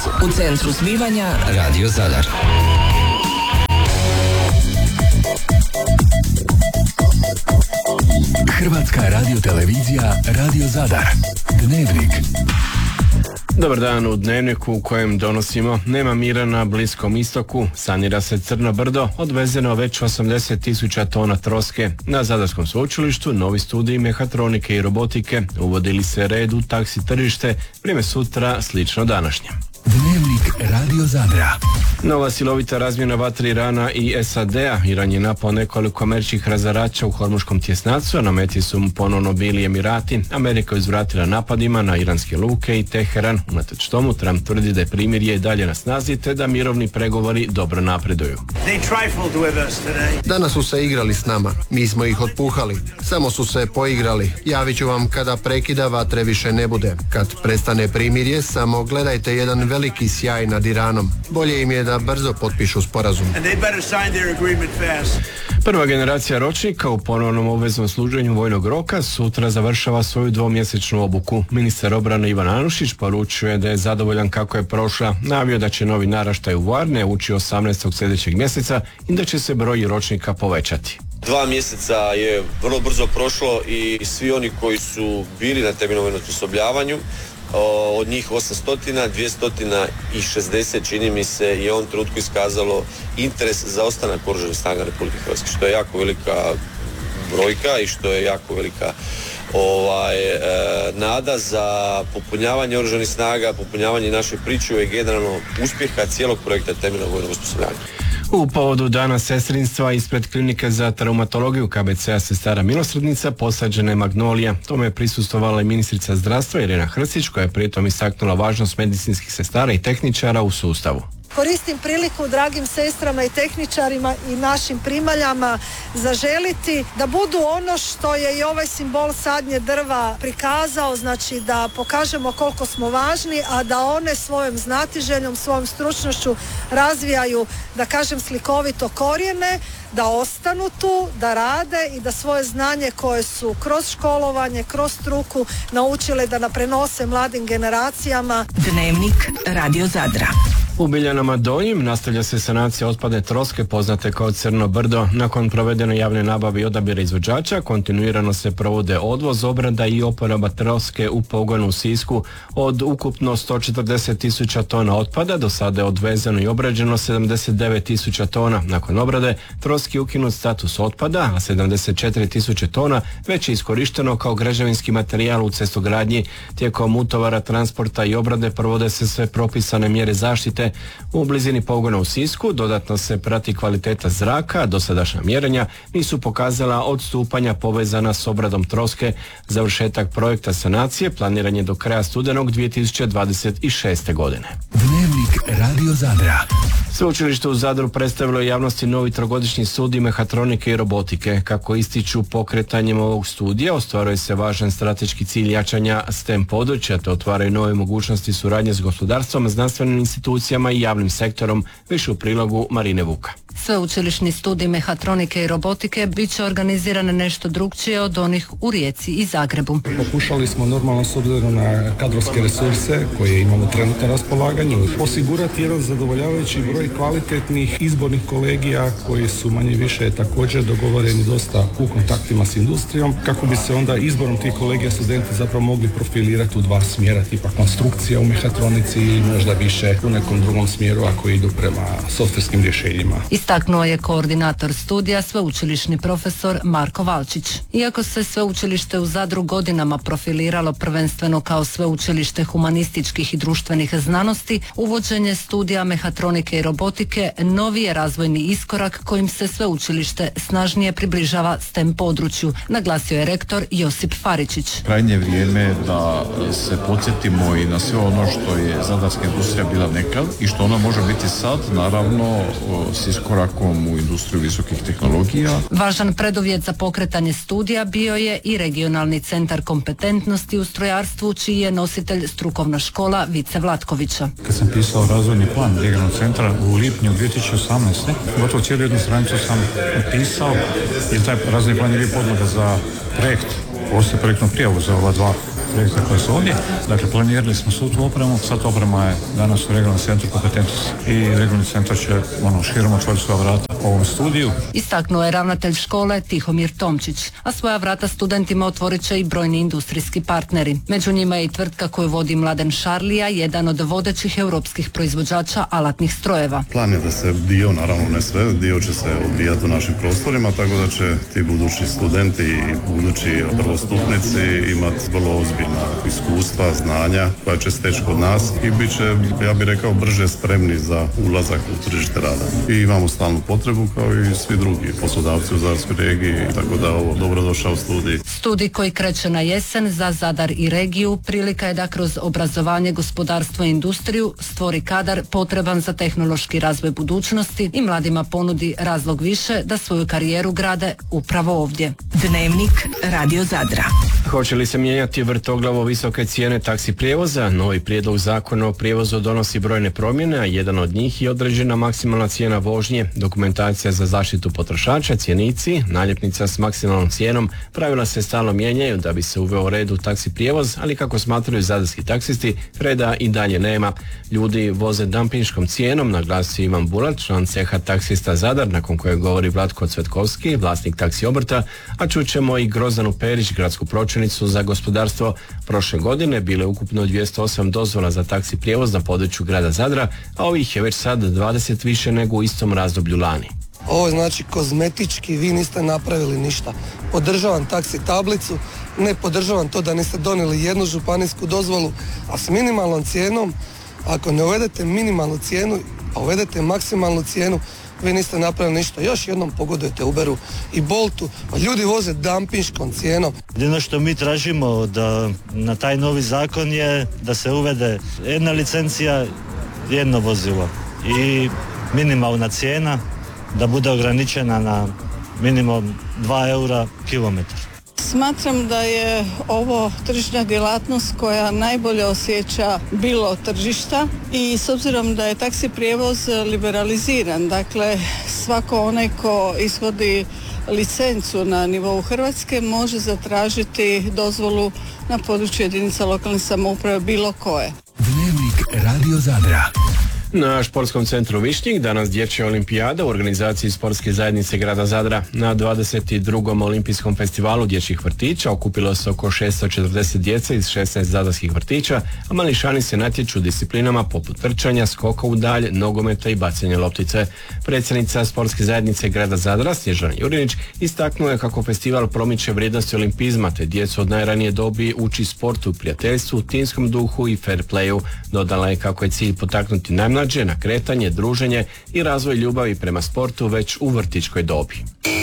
U centru zbivanja Radio Zadar. Hrvatska radiotelevizija Radio Zadar. Dnevnik. Dobar dan u Dnevniku u kojem donosimo: nema mira na Bliskom istoku, sanira se Crno brdo, odvezeno već 80.000 tona troske. Na Zadarskom sveučilištu novi studij mehatronike i robotike, uvodili se red u taksi tržište, vrijeme sutra slično današnjem. Dnevnik Radio Zadra. Nova silovita razmjena vatre Irana i SAD-a. Iran je napao nekoliko američkih razarača u Hormuškom tjesnacu, a na meti su mu ponovno bili Emirati. Amerika je uzvratila napadima na iranske luke i Teheran. Unatoč tomu, Trump tvrdi da je primirje i dalje na snazi, te da mirovni pregovori dobro napreduju. Danas su se igrali s nama, mi smo ih otpuhali, samo su se poigrali. Javit ću vam kada prekida vatre više ne bude. Kad prestane primirje, samo gledajte jedan veliki sjaj nad Iranom. Bolje im je da brzo potpišu sporazum. Prva generacija ročnika u ponovnom obveznom služenju vojnog roka sutra završava svoju 2-mjesečnu obuku. Ministar obrane Ivan Anušić poručuje da je zadovoljan kako je prošla. Najavio da će novi naraštaj u Varne ući 18. sljedećeg mjeseca i da će se broj ročnika povećati. 2 mjeseca je vrlo brzo prošlo i svi oni koji su bili na temeljnom vojnom osposobljavanju, od njih 800, 260 čini mi se je u ovom trenutku iskazalo interes za ostanak Oružanih snaga Republike Hrvatske, što je jako velika brojka i što je jako velika nada za popunjavanje Oružanih snaga, popunjavanje naše pričuve i generalno uspjeha cijelog projekta temeljnog vojnog osposobljavanja. U povodu Dana sestrinstva ispred klinike za traumatologiju KBC-a Sestara Milosrdnica posađena je magnolija. Tome je prisustvovala i ministrica zdravstva Irena Hrstić, koja je pritom istaknula važnost medicinskih sestara i tehničara u sustavu. Koristim priliku dragim sestrama i tehničarima i našim primaljama zaželiti da budu ono što je i ovaj simbol sadnje drva prikazao, znači da pokažemo koliko smo važni, a da one svojom znatiželjom, svojom stručnošću razvijaju, da kažem slikovito, korijene, da ostanu tu, da rade i da svoje znanje koje su kroz školovanje, kroz struku naučile da prenose mladim generacijama. Dnevnik Radio Zadra. U Biljanama Donjim nastavlja se sanacija otpadne troske poznate kao Crno brdo. Nakon provedene javne nabave i odabira izvođača, kontinuirano se provode odvoz, obrada i oporaba troske u pogonu u Sisku. Od ukupno 140.000 tona otpada do sada je odvezeno i obrađeno 79.000 tona. Nakon obrade troski je ukinut status otpada, a 74.000 tona već je iskorišteno kao građevinski materijal u cestogradnji. Tijekom utovara, transporta i obrade provode se sve propisane mjere zaštite. U blizini pogona u Sisku dodatno se prati kvaliteta zraka, dosadašnja mjerenja nisu pokazala odstupanja povezana s obradom troske. Završetak projekta sanacije planiran je do kraja studenog 2026. godine. Dnevnik Radio Zadra. Sveučilište u Zadru predstavilo je javnosti novi trogodišnji studij mehatronike i robotike. Kako ističu, pokretanjem ovog studija ostvaruje se važan strateški cilj jačanja STEM područja, te otvaraju nove mogućnosti suradnje s gospodarstvom, znanstvenim institucijama i javnim sektorom, više u prilogu Marine Vuka. Sveučilišni studij mehatronike i robotike bit će organiziran nešto drukčije od onih u Rijeci i Zagrebu. Pokušali smo normalno, s obzirom na kadrovske resurse koje imamo trenutno na raspolaganju, osigurati jedan zadovoljavajući broj kvalitetnih izbornih kolegija koji su manje više također dogovoreni dosta u kontaktima s industrijom, kako bi se onda izborom tih kolegija studenti zapravo mogli profilirati u 2 smjera, tipa konstrukcija u mehatronici i možda više u nekom drugom smjeru ako idu prema softverskim rješenjima. Istaknuo je koordinator studija, sveučilišni profesor Marko Valčić. Iako se sveučilište u Zadru godinama profiliralo prvenstveno kao sveučilište humanističkih i društvenih znanosti, uvođenje studija mehatronike i robotike novi je razvojni iskorak kojim se sveučilište snažnije približava STEM području, naglasio je rektor Josip Faričić. Krajnje vrijeme da se podsjetimo i na sve ono što je zadarska industrija bila nekad i što ona može biti sad, naravno s iskorakom u industriju visokih tehnologija. Važan preduvjet za pokretanje studija bio je i regionalni centar kompetentnosti u strojarstvu, čiji je nositelj strukovna škola Vice Vlatkovića. Kad sam pisao razvojni plan regionalnog centra u lipnju 2018. gotovo cijelu jednu stranicu sam pisao, jer taj razvojni plan je bio podloga za projekt, postoje projektnu prijavu za ova 2 projekta koji su ovdje. Dakle, planirali smo svu tu opremu, sad oprema je danas u regionalnom centru kompetentnosti i regionalni centar će širom otvoriti svoja vrata ovom studiju. Istaknuo je ravnatelj škole Tihomir Tomčić, a svoja vrata studentima otvorit će i brojni industrijski partneri. Među njima je i tvrtka koju vodi Mladen Šarlija, jedan od vodećih europskih proizvođača alatnih strojeva. Plan je da se dio, naravno ne sve, dio će se odvijati u našim prostorima, tako da će ti budući studenti i budući prvostupnici imati vrlo ozbiljna iskustva, znanja koja će steći kod nas i bit će, ja bih rekao, brže spremni za ulazak u tržište rada. I imamo stalnu potrebu kao i svi drugi poslodavci u Zadarskoj regiji, tako da ovo dobrodošao studij. Studij koji kreće na jesen za Zadar i regiju prilika je da kroz obrazovanje, gospodarstvo i industriju stvori kadar potreban za tehnološki razvoj budućnosti i mladima ponudi razlog više da svoju karijeru grade upravo ovdje. Dnevnik Radio Zadra. Hoće li se mijenjati vrtoglavo visoke cijene taksi prijevoza? Novi prijedlog zakona o prijevozu donosi brojne promjene, a jedan od njih je određena maksimalna cijena vožnje, dokumentacija za zaštitu potrošača, cjenici, naljepnica s maksimalnom cijenom. Pravila se stalno mijenjaju da bi se uveo red u taksi prijevoz, ali kako smatraju zadarski taksisti, reda i dalje nema. Ljudi voze dampinškom cijenom, naglasio Ivan Bulat, član ceha taksista Zadar, nakon kojeg govori Vlatko Cvetkovski, vlasnik taksi obrta, a čućemo i Grozdanu Perić, gradsku pročelnicu za gospodarstvo. Prošle godine bile ukupno 208 dozvola za taksi prijevoz na području grada Zadra, a ovih je već sad 20 više nego u istom razdoblju lani. Ovo je znači kozmetički, vi niste napravili ništa. Podržavam taksi tablicu, ne podržavam to da niste donijeli jednu županijsku dozvolu, a s minimalnom cijenom, ako ne uvedete minimalnu cijenu, a uvedete maksimalnu cijenu, vi niste napravili ništa. Još jednom pogodujete Uberu i Boltu, a ljudi voze dampinškom cijenom. Jedino što mi tražimo da na taj novi zakon je da se uvede jedna licencija, jedno vozilo i minimalna cijena da bude ograničena na minimum 2 eura kilometar. Smatram da je ovo tržišna djelatnost koja najbolje osjeća bilo tržišta i s obzirom da je taksi prijevoz liberaliziran, dakle svako onaj ko ishodi licencu na nivou Hrvatske može zatražiti dozvolu na području jedinica lokalne samouprave bilo koje. Dnevnik Radio Zadra. Na športskom centru Višnjik danas dječja olimpijada u organizaciji sportske zajednice grada Zadra. Na 22. olimpijskom festivalu dječjih vrtića okupilo se oko 640 djece iz 16 zadarskih vrtića, a mališani se natječu disciplinama poput trčanja, skoka u dalj, nogometa i bacanja loptice. Predsjednica sportske zajednice grada Zadra Snježana Jurinić istaknula je kako festival promiče vrijednosti olimpizma te djecu od najranije dobi uči sportu, prijateljstvu, timskom duhu i fair playu. Dodala je kako je cilj potaknuti najmlađe na kretanje, druženje i razvoj ljubavi prema sportu već u vrtićkoj dobi.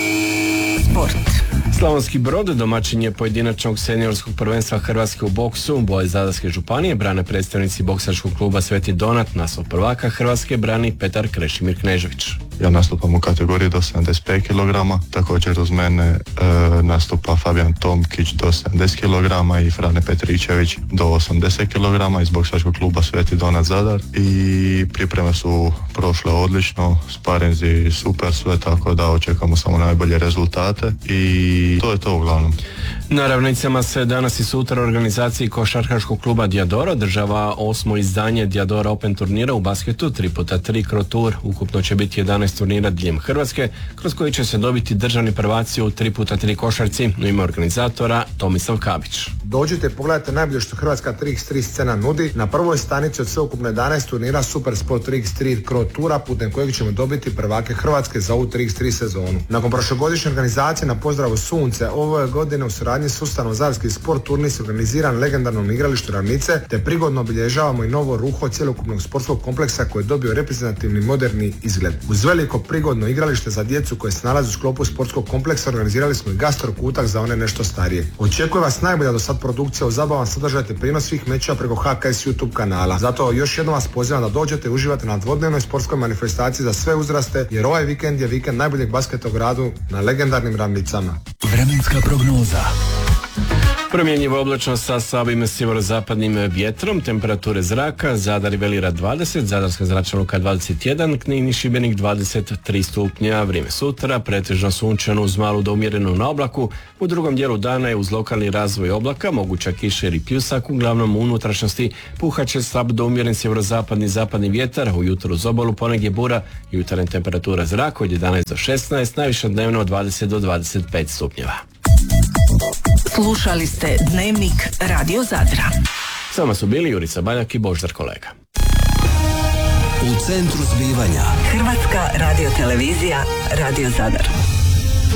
Sport. Slavonski Brod domaćin je pojedinačnog seniorskog prvenstva Hrvatske u boksu. Boje Zadarske županije brane predstavnici boksačkog kluba Sveti Donat, naslov prvaka Hrvatske brani Petar Krešimir Knežević. Ja nastupam u kategoriji do 75 kg, također uz mene nastupa Fabijan Tomkić do 70 kg i Frane Petričević do 80 kg iz boksačkog kluba Sveti Donat Zadar i pripreme su prošle odlično, sparinzi super sve, tako da očekamo samo najbolje rezultate i to je to uglavnom. Na ravnicama se danas i sutra u organizaciji košarkaškog kluba Diadora održava 8. izdanje Diadora Open turnira u basketu 3x3 Crotour. Ukupno će biti 11 turnira diljem Hrvatske, kroz koji će se dobiti državni prvaci u 3x3 košarci, u ime organizatora Tomislav Kabić. Dođite, pogledajte najbolje što Hrvatska 3x3 scena nudi. Na prvoj stanici od sveukupno 11 turnira Super Sport 3x3 Crotoura, putem kojeg ćemo dobiti prvake Hrvatske za ovu 3x3 sezonu. Nakon prošlogodišnje organizacije na pozdravu Sunce, ove godine u suradnji s Ustanom Zadarski sport turnir se organiziran na legendarnom igralištu Ravnice, te prigodno obilježavamo i novo ruho cjelokupnog sportskog kompleksa koji je dobio reprezentativni moderni izgled. Uz veliko prigodno igralište za djecu koje se nalazi u sklopu sportskog kompleksa organizirali smo i gastro kutak za one nešto starije. Očekuje vas najbolja do sad produkcija u zabavan sadržaj te prijenos svih mečeva preko HKS YouTube kanala. Zato još jednom vas pozivam da dođete i uživate na dvodnevnoj sportskoj manifestaciji za sve uzraste, jer ovaj vikend je vikend najboljeg basketa u gradu na legendarnim Ravnicama. Vremenska prognoza. Promjenjivo oblačno sa slabim sjeverozapadnim vjetrom, temperature zraka, Zadar i Velira 20, Zadarska zračna luka 21, Knin i Šibenik 23 stupnja, vrijeme sutra, pretežno sunčano uz malu do umjerenu na oblaku, u drugom dijelu dana je uz lokalni razvoj oblaka, moguća kiša ili pljusak, uglavnom u unutrašnjosti puhat će slab do umjeren sjeverozapadni zapadni vjetar, ujutro uz obalu ponegdje bura, jutarnja temperatura zraka od 11 do 16, najviša dnevno od 20 do 25 stupnjeva. Slušali ste Dnevnik Radio Zadra. S vama su bili Jurica Baljak i Boždar Kolega. U centru zbivanja Hrvatska radiotelevizija Radio Zadar.